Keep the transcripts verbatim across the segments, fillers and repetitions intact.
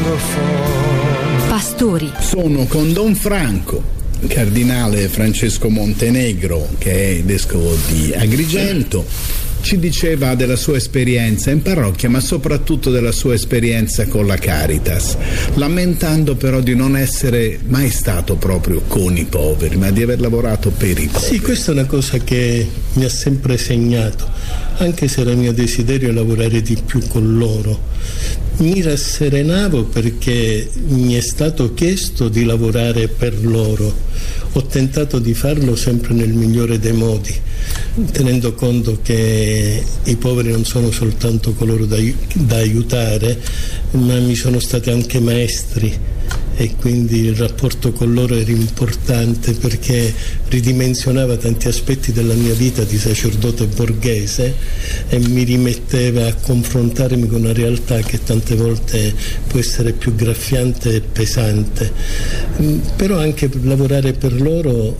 Pastori. Sono con Don Franco, cardinale Francesco Montenegro, che è vescovo di Agrigento. Ci diceva della sua esperienza in parrocchia, ma soprattutto della sua esperienza con la Caritas, lamentando però di non essere mai stato proprio con i poveri, ma di aver lavorato per i poveri. Sì, questa è una cosa che mi ha sempre segnato, anche se era mio desiderio lavorare di più con loro. Mi rasserenavo perché mi è stato chiesto di lavorare per loro. Ho tentato di farlo sempre nel migliore dei modi, tenendo conto che i poveri non sono soltanto coloro da, da aiutare, ma mi sono stati anche maestri, e quindi il rapporto con loro era importante perché ridimensionava tanti aspetti della mia vita di sacerdote borghese e mi rimetteva a confrontarmi con una realtà che tante volte può essere più graffiante e pesante. Però anche lavorare per loro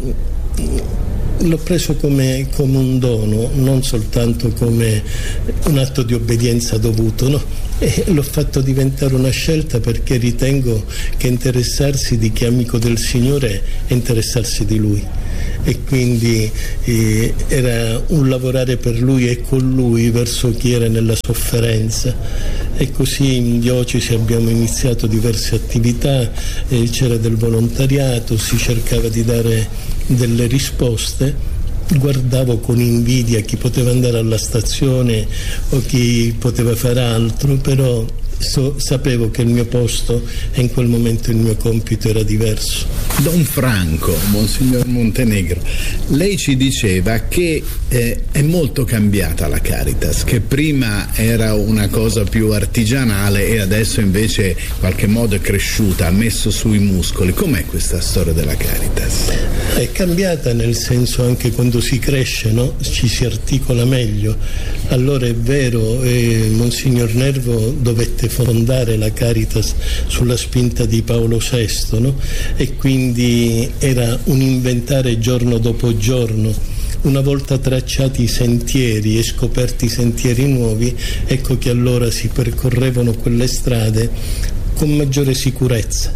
l'ho preso come, come un dono, non soltanto come un atto di obbedienza dovuto, no? E l'ho fatto diventare una scelta perché ritengo che interessarsi di chi è amico del Signore è interessarsi di Lui, e quindi eh, era un lavorare per Lui e con Lui verso chi era nella sofferenza. E così in diocesi abbiamo iniziato diverse attività, eh, c'era del volontariato, si cercava di dare delle risposte. Guardavo con invidia chi poteva andare alla stazione o chi poteva fare altro, però so, sapevo che il mio posto e in quel momento il mio compito era diverso. Don Franco, Monsignor Montenegro, lei ci diceva che eh, è molto cambiata la Caritas, che prima era una cosa più artigianale e adesso invece in qualche modo è cresciuta, ha messo sui muscoli. Com'è questa storia della Caritas? È cambiata nel senso, anche quando si cresce, no? Ci si articola meglio. Allora è vero, eh, Monsignor Nervo dovette fondare la Caritas sulla spinta di Paolo sesto, no? E quindi era un inventare giorno dopo giorno. Una volta tracciati i sentieri e scoperti i sentieri nuovi, ecco che allora si percorrevano quelle strade con maggiore sicurezza,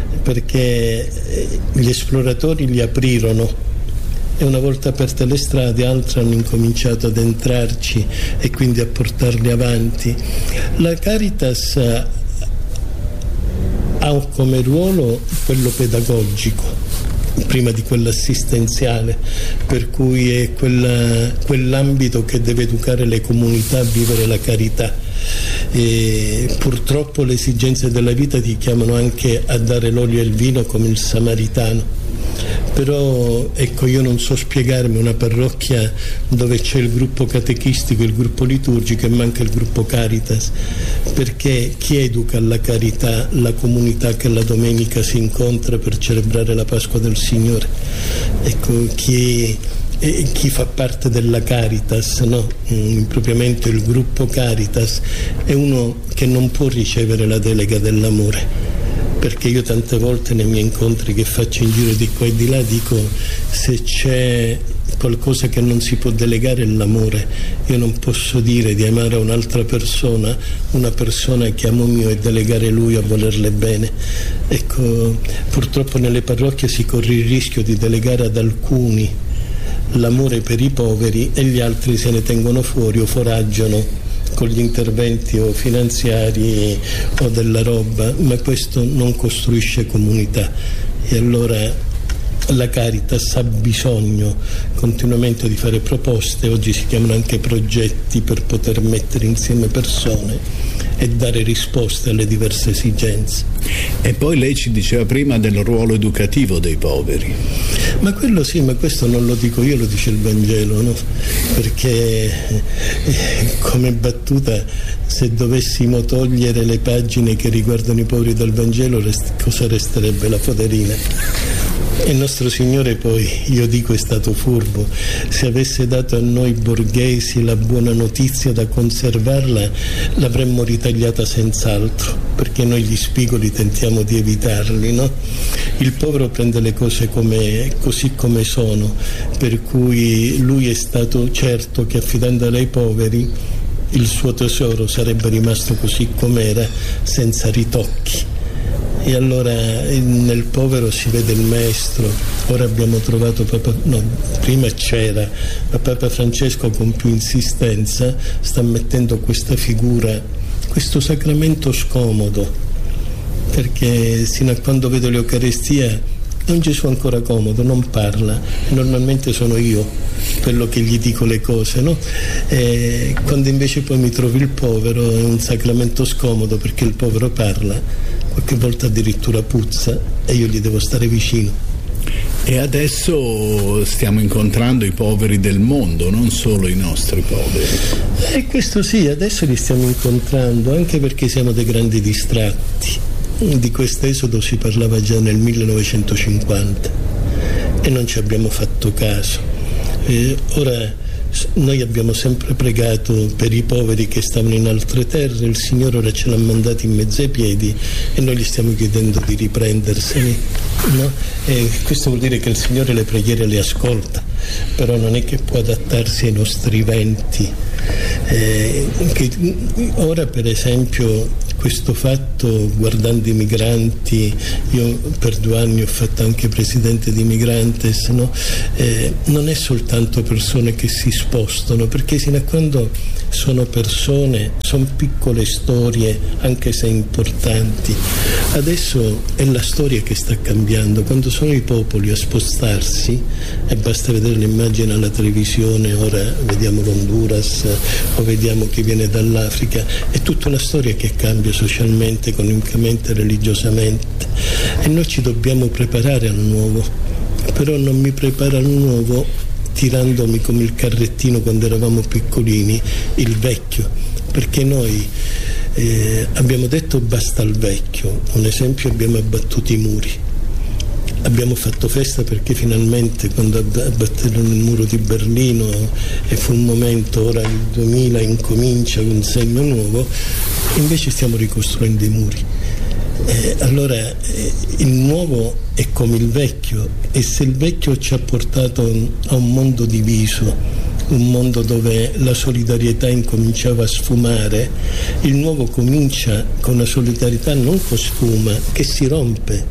perché gli esploratori li aprirono e una volta aperte le strade altri hanno incominciato ad entrarci e quindi a portarli avanti. La Caritas ha come ruolo quello pedagogico prima di quello assistenziale, per cui è quella, quell'ambito che deve educare le comunità a vivere la carità. E purtroppo le esigenze della vita ti chiamano anche a dare l'olio e il vino come il samaritano. Però ecco, io non so spiegarmi una parrocchia dove c'è il gruppo catechistico, il gruppo liturgico e manca il gruppo Caritas, perché chi educa alla carità la comunità che la domenica si incontra per celebrare la Pasqua del Signore? Ecco, chi E chi fa parte della Caritas, no? Impropriamente il gruppo Caritas è uno che non può ricevere la delega dell'amore, perché io tante volte nei miei incontri che faccio in giro di qua e di là dico: se c'è qualcosa che non si può delegare è l'amore. Io non posso dire di amare un'altra persona, una persona che amo mio, e delegare lui a volerle bene. Ecco, purtroppo nelle parrocchie si corre il rischio di delegare ad alcuni l'amore per i poveri e gli altri se ne tengono fuori o foraggiano con gli interventi o finanziari o della roba, ma questo non costruisce comunità. E allora la Caritas ha bisogno continuamente di fare proposte, oggi si chiamano anche progetti, per poter mettere insieme persone e dare risposte alle diverse esigenze. E poi lei ci diceva prima del ruolo educativo dei poveri. Ma quello sì, ma questo non lo dico io, lo dice il Vangelo, no? Perché come battuta, se dovessimo togliere le pagine che riguardano i poveri dal Vangelo, rest- cosa resterebbe? La foderina. E il nostro Signore poi, io dico, è stato furbo. Se avesse dato a noi borghesi la buona notizia da conservarla, l'avremmo ritagliata senz'altro, perché noi gli spigoli tentiamo di evitarli, no? Il povero prende le cose come, così come sono, per cui lui è stato certo che affidandole ai poveri il suo tesoro sarebbe rimasto così com'era, senza ritocchi. E allora nel povero si vede il maestro. Ora abbiamo trovato Papa, no, prima c'era, ma Papa Francesco con più insistenza sta mettendo questa figura, questo sacramento scomodo, perché sino a quando vedo l'Eucaristia è un Gesù ancora comodo, non parla, normalmente sono io quello che gli dico le cose, no? E quando invece poi mi trovi il povero è un sacramento scomodo, perché il povero parla, qualche volta addirittura puzza e io gli devo stare vicino. E adesso stiamo incontrando i poveri del mondo, non solo i nostri poveri. E questo sì, adesso li stiamo incontrando, anche perché siamo dei grandi distratti. Di questo esodo si parlava già nel millenovecentocinquanta e non ci abbiamo fatto caso. E ora noi abbiamo sempre pregato per i poveri che stavano in altre terre, il Signore ora ce l'ha mandati in mezzo ai piedi e noi gli stiamo chiedendo di riprenderseli, no? E questo vuol dire che il Signore le preghiere le ascolta, però non è che può adattarsi ai nostri venti. Eh, che ora per esempio questo fatto, guardando i migranti, io per due anni ho fatto anche presidente di Migrantes, no? Eh, non è soltanto persone che si spostano, perché sino a quando sono persone, sono piccole storie anche se importanti. Adesso è la storia che sta cambiando, quando sono i popoli a spostarsi, e basta vedere l'immagine alla televisione, ora vediamo l'Honduras o vediamo chi viene dall'Africa, è tutta una storia che cambia socialmente, economicamente, religiosamente, e noi ci dobbiamo preparare al nuovo, però non mi preparo al nuovo tirandomi come il carrettino quando eravamo piccolini il vecchio, perché noi eh, abbiamo detto basta al vecchio. Un esempio, abbiamo abbattuto i muri, abbiamo fatto festa perché finalmente quando abbatterono il muro di Berlino e fu un momento, ora il duemila incomincia un segno nuovo, invece stiamo ricostruendo i muri. Eh, allora eh, il nuovo è come il vecchio, e se il vecchio ci ha portato a un mondo diviso, un mondo dove la solidarietà incominciava a sfumare, il nuovo comincia con una solidarietà non che sfuma, che si rompe,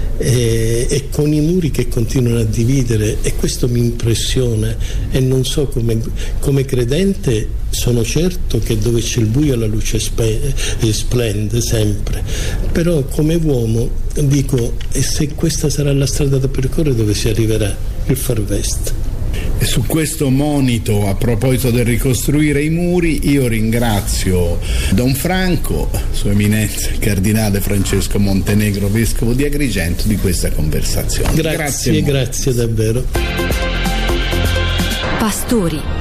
e, e con i muri che continuano a dividere, e questo mi impressiona. E non so, come, come credente sono certo che dove c'è il buio la luce spe, splende sempre, però come uomo dico, e se questa sarà la strada da percorrere, dove si arriverà? Il Far West. E su questo monito, a proposito del ricostruire i muri, io ringrazio Don Franco, Sua Eminenza il Cardinale Francesco Montenegro, Vescovo di Agrigento, di questa conversazione. Grazie, grazie, grazie davvero. Pastori.